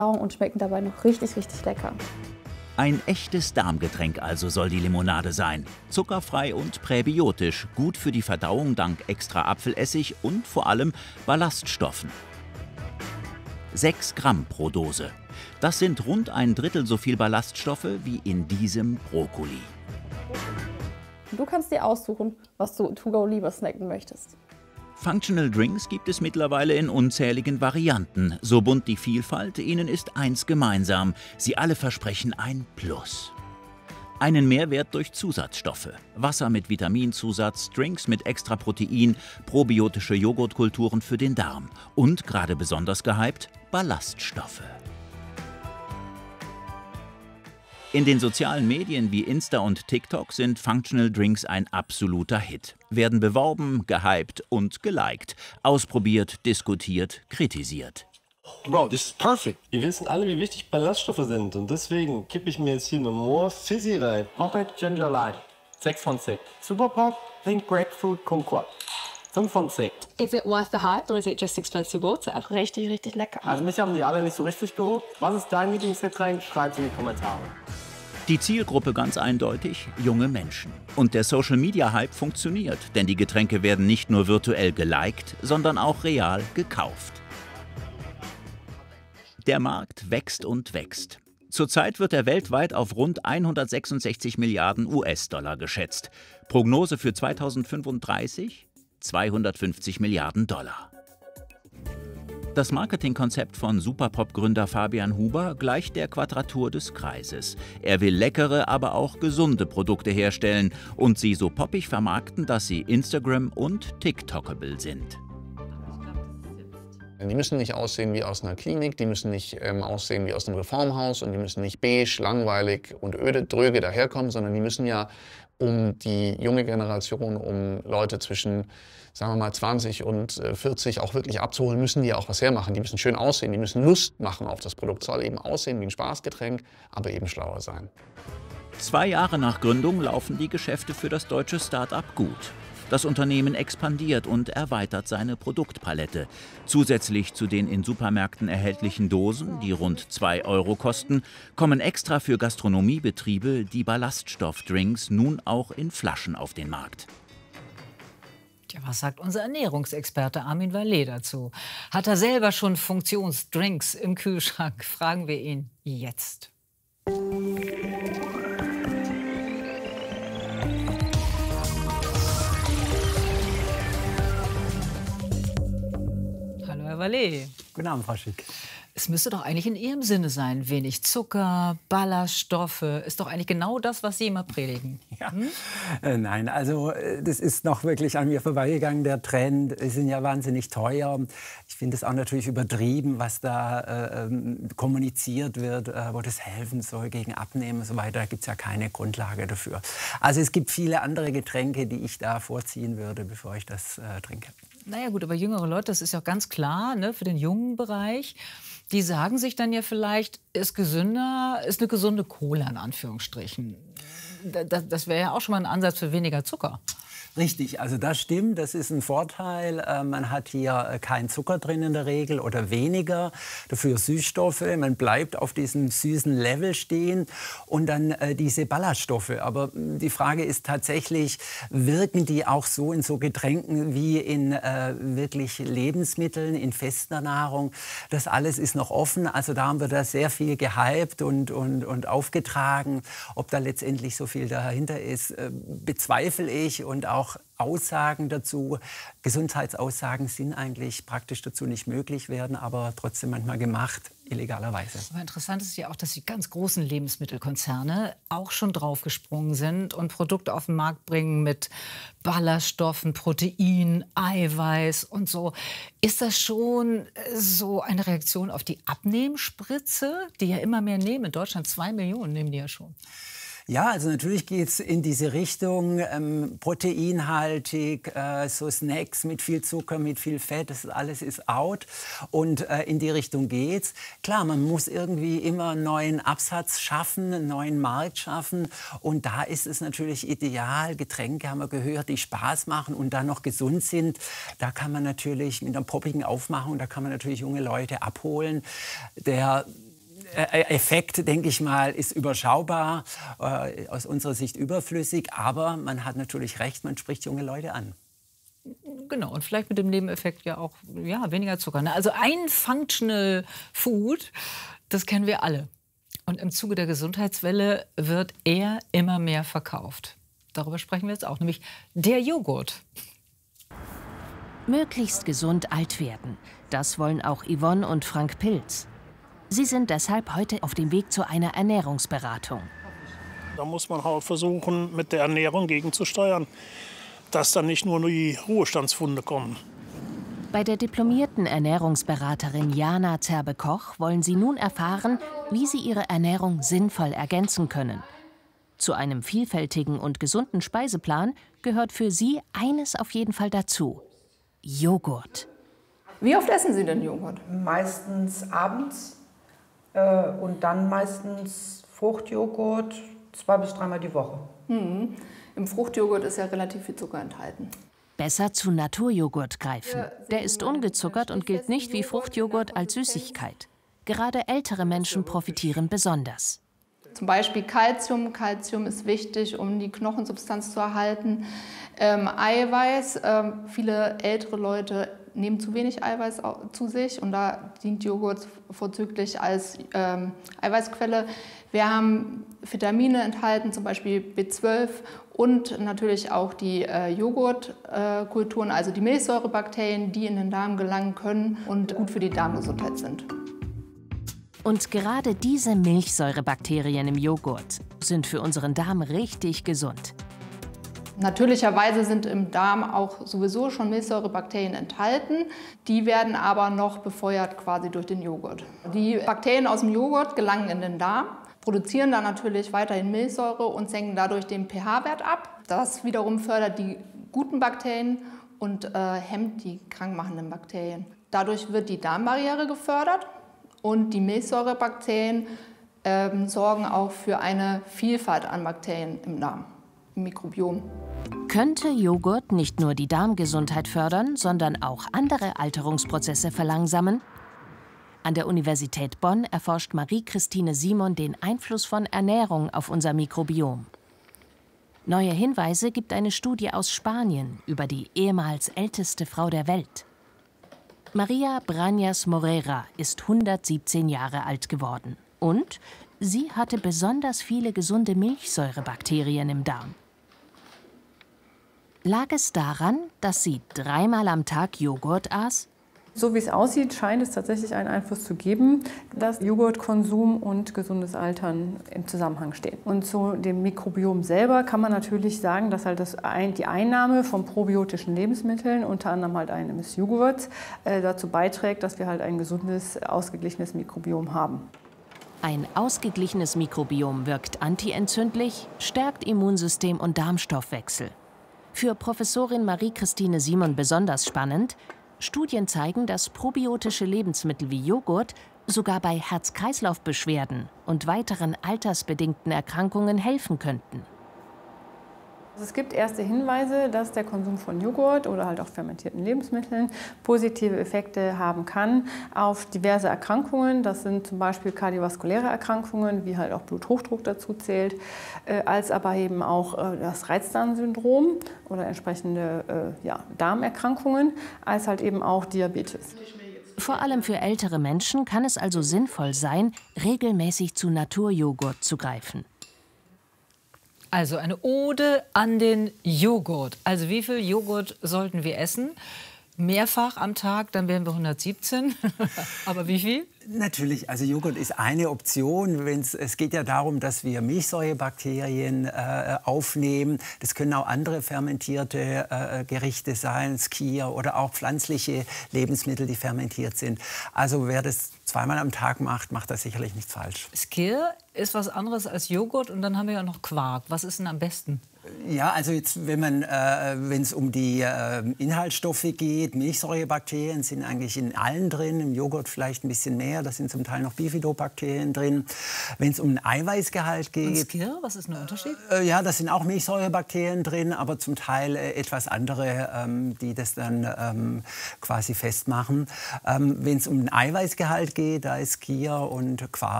und schmecken dabei noch richtig, richtig lecker. Ein echtes Darmgetränk also soll die Limonade sein. Zuckerfrei und präbiotisch, gut für die Verdauung dank extra Apfelessig und vor allem Ballaststoffen. 6 Gramm pro Dose. Das sind rund ein Drittel so viel Ballaststoffe wie in diesem Brokkoli. Du kannst dir aussuchen, was du to go lieber snacken möchtest. Functional Drinks gibt es mittlerweile in unzähligen Varianten. So bunt die Vielfalt, ihnen ist eins gemeinsam: Sie alle versprechen ein Plus. Einen Mehrwert durch Zusatzstoffe. Wasser mit Vitaminzusatz, Drinks mit extra Protein, probiotische Joghurtkulturen für den Darm. Und, gerade besonders gehypt, Ballaststoffe. In den sozialen Medien wie Insta und TikTok sind Functional Drinks ein absoluter Hit. Werden beworben, gehypt und geliked. Ausprobiert, diskutiert, kritisiert. Bro, this is perfect. Wir wissen alle, wie wichtig Ballaststoffe sind. Und deswegen kippe ich mir jetzt hier eine More Fizzy rein. Hoppet Ginger Lime. 6 von 10. Superpop, Pink Grapefruit Kumquat. 5 von 10. Is it worth the hype or is it just expensive water? Richtig, richtig lecker. Also mich haben die alle nicht so richtig geholt. Was ist dein Lieblingsgetränk? Schreibt in die Kommentare. Die Zielgruppe ganz eindeutig: junge Menschen. Und der Social-Media-Hype funktioniert, denn die Getränke werden nicht nur virtuell geliked, sondern auch real gekauft. Der Markt wächst und wächst. Zurzeit wird er weltweit auf rund 166 Milliarden US-Dollar geschätzt. Prognose für 2035? 250 Milliarden Dollar. Das Marketingkonzept von Superpop-Gründer Fabian Huber gleicht der Quadratur des Kreises. Er will leckere, aber auch gesunde Produkte herstellen und sie so poppig vermarkten, dass sie Instagram- und TikTokable sind. Die müssen nicht aussehen wie aus einer Klinik, die müssen nicht aussehen wie aus einem Reformhaus und die müssen nicht beige, langweilig und öde, dröge daherkommen, sondern die müssen ja, um die junge Generation, um Leute zwischen, sagen wir mal, 20 und 40 auch wirklich abzuholen, müssen die ja auch was hermachen. Die müssen schön aussehen, die müssen Lust machen auf das Produkt. Soll eben aussehen wie ein Spaßgetränk, aber eben schlauer sein. 2 Jahre nach Gründung laufen die Geschäfte für das deutsche Start-up gut. Das Unternehmen expandiert und erweitert seine Produktpalette. Zusätzlich zu den in Supermärkten erhältlichen Dosen, die rund 2 Euro kosten, kommen extra für Gastronomiebetriebe die Ballaststoffdrinks nun auch in Flaschen auf den Markt. Tja, was sagt unser Ernährungsexperte Armin Vallet dazu? Hat er selber schon Funktionsdrinks im Kühlschrank? Fragen wir ihn jetzt. Hallo Herr Vallet. Guten Abend, Frau Schick. Es müsste doch eigentlich in Ihrem Sinne sein. Wenig Zucker, Ballaststoffe. Ist doch eigentlich genau das, was Sie immer predigen. Ja. Nein, also das ist noch wirklich an mir vorbeigegangen, der Trend. Sie sind ja wahnsinnig teuer. Ich finde es auch natürlich übertrieben, was da kommuniziert wird, wo das helfen soll gegen Abnehmen und so weiter. Da gibt es ja keine Grundlage dafür. Also es gibt viele andere Getränke, die ich da vorziehen würde, bevor ich das trinke. Naja gut, aber jüngere Leute, das ist ja ganz klar, ne, für den jungen Bereich. Die sagen sich dann ja vielleicht, ist gesünder, ist eine gesunde Cola in Anführungsstrichen. Das wäre ja auch schon mal ein Ansatz für weniger Zucker. Richtig, also das stimmt, das ist ein Vorteil. Man hat hier keinen Zucker drin in der Regel oder weniger, dafür Süßstoffe. Man bleibt auf diesem süßen Level stehen und dann diese Ballaststoffe. Aber die Frage ist tatsächlich, wirken die auch so in so Getränken wie in wirklich Lebensmitteln, in fester Nahrung? Das alles ist noch offen. Also da haben wir da sehr viel gehypt und aufgetragen. Ob da letztendlich so viel dahinter ist, bezweifle ich. Und auch Aussagen dazu, Gesundheitsaussagen sind eigentlich praktisch dazu nicht möglich, werden aber trotzdem manchmal gemacht, illegalerweise. Aber interessant ist ja auch, dass die ganz großen Lebensmittelkonzerne auch schon draufgesprungen sind und Produkte auf den Markt bringen mit Ballaststoffen, Protein, Eiweiß und so. Ist das schon so eine Reaktion auf die Abnehmspritze, die ja immer mehr nehmen? In Deutschland 2 Millionen nehmen die ja schon. Ja, also natürlich geht es in diese Richtung, proteinhaltig, so Snacks mit viel Zucker, mit viel Fett, das alles ist out und in die Richtung geht's. Klar, man muss irgendwie immer einen neuen Absatz schaffen, einen neuen Markt schaffen und da ist es natürlich ideal, Getränke haben wir gehört, die Spaß machen und dann noch gesund sind. Da kann man natürlich mit einer poppigen Aufmachung, da kann man natürlich junge Leute abholen. Der Effekt, denke ich mal, ist überschaubar, aus unserer Sicht überflüssig. Aber man hat natürlich recht, man spricht junge Leute an. Genau, und vielleicht mit dem Nebeneffekt ja auch weniger Zucker. Ne? Also ein Functional Food, das kennen wir alle. Und im Zuge der Gesundheitswelle wird er immer mehr verkauft. Darüber sprechen wir jetzt auch, nämlich der Joghurt. Möglichst gesund alt werden. Das wollen auch Yvonne und Frank Pilz. Sie sind deshalb heute auf dem Weg zu einer Ernährungsberatung. Da muss man halt versuchen, mit der Ernährung gegenzusteuern, dass dann nicht nur die Ruhestandsfunde kommen. Bei der diplomierten Ernährungsberaterin Jana Zerbe-Koch wollen Sie nun erfahren, wie Sie Ihre Ernährung sinnvoll ergänzen können. Zu einem vielfältigen und gesunden Speiseplan gehört für Sie eines auf jeden Fall dazu: Joghurt. Wie oft essen Sie denn Joghurt? Meistens abends und dann meistens Fruchtjoghurt 2- bis 3-mal die Woche. Im Fruchtjoghurt ist ja relativ viel Zucker enthalten. Besser zu Naturjoghurt greifen. Der ist ungezuckert und gilt nicht wie Fruchtjoghurt als Süßigkeit. Gerade ältere Menschen profitieren besonders. Zum Beispiel Calcium. Calcium ist wichtig, um die Knochensubstanz zu erhalten. Eiweiß. Viele ältere Leute nehmen zu wenig Eiweiß zu sich und da dient Joghurt vorzüglich als Eiweißquelle. Wir haben Vitamine enthalten, zum Beispiel B12 und natürlich auch die Joghurtkulturen, also die Milchsäurebakterien, die in den Darm gelangen können und gut für die Darmgesundheit sind. Und gerade diese Milchsäurebakterien im Joghurt sind für unseren Darm richtig gesund. Natürlicherweise sind im Darm auch sowieso schon Milchsäurebakterien enthalten. Die werden aber noch befeuert quasi durch den Joghurt. Die Bakterien aus dem Joghurt gelangen in den Darm, produzieren dann natürlich weiterhin Milchsäure und senken dadurch den pH-Wert ab. Das wiederum fördert die guten Bakterien und hemmt die krankmachenden Bakterien. Dadurch wird die Darmbarriere gefördert und die Milchsäurebakterien sorgen auch für eine Vielfalt an Bakterien im Darm, im Mikrobiom. Könnte Joghurt nicht nur die Darmgesundheit fördern, sondern auch andere Alterungsprozesse verlangsamen? An der Universität Bonn erforscht Marie-Christine Simon den Einfluss von Ernährung auf unser Mikrobiom. Neue Hinweise gibt eine Studie aus Spanien über die ehemals älteste Frau der Welt. Maria Brañas Morera ist 117 Jahre alt geworden und sie hatte besonders viele gesunde Milchsäurebakterien im Darm. Lag es daran, dass sie 3-mal am Tag Joghurt aß? So wie es aussieht, scheint es tatsächlich einen Einfluss zu geben, dass Joghurtkonsum und gesundes Altern im Zusammenhang stehen. Und zu dem Mikrobiom selber kann man natürlich sagen, dass halt die Einnahme von probiotischen Lebensmitteln, unter anderem halt eines Joghurts, dazu beiträgt, dass wir halt ein gesundes, ausgeglichenes Mikrobiom haben. Ein ausgeglichenes Mikrobiom wirkt antientzündlich, stärkt Immunsystem und Darmstoffwechsel. Für Professorin Marie-Christine Simon besonders spannend: Studien zeigen, dass probiotische Lebensmittel wie Joghurt sogar bei Herz-Kreislauf-Beschwerden und weiteren altersbedingten Erkrankungen helfen könnten. Es gibt erste Hinweise, dass der Konsum von Joghurt oder halt auch fermentierten Lebensmitteln positive Effekte haben kann auf diverse Erkrankungen. Das sind zum Beispiel kardiovaskuläre Erkrankungen, wie halt auch Bluthochdruck dazu zählt, als aber eben auch das Reizdarmsyndrom oder entsprechende Darmerkrankungen, als halt eben auch Diabetes. Vor allem für ältere Menschen kann es also sinnvoll sein, regelmäßig zu Naturjoghurt zu greifen. Also eine Ode an den Joghurt. Also wie viel Joghurt sollten wir essen? Mehrfach am Tag, dann wären wir 117. Aber wie viel? Natürlich, also Joghurt ist eine Option. Es geht ja darum, dass wir Milchsäurebakterien aufnehmen. Das können auch andere fermentierte Gerichte sein, Skier oder auch pflanzliche Lebensmittel, die fermentiert sind. Also wer das 2-mal am Tag macht, macht das sicherlich nichts falsch. Skier ist was anderes als Joghurt und dann haben wir ja noch Quark. Was ist denn am besten? Ja, also jetzt, wenn es um die Inhaltsstoffe geht, Milchsäurebakterien sind eigentlich in allen drin, im Joghurt vielleicht ein bisschen mehr, da sind zum Teil noch Bifidobakterien drin. Wenn es um den Eiweißgehalt geht... Und Skier, was ist der Unterschied? Ja, da sind auch Milchsäurebakterien drin, aber zum Teil etwas andere, die das dann quasi festmachen. Wenn es um den Eiweißgehalt geht, da ist Skier und Quark